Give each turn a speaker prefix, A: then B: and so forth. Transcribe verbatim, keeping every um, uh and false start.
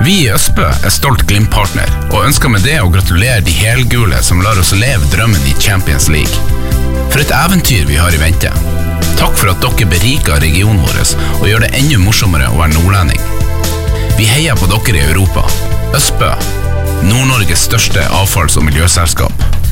A: Vi i Østbø er stolt Glimt-partner, og ønsker med det å gratulere de helgule som lar oss leve drømmen i Champions League. For et eventyr vi har i vente. Takk for at dere beriker regionen vår og gjør det enda morsommere å være nordlending. Vi heier på dere i Europa. Østbø, Nord-Norges største avfalls- og miljøselskap.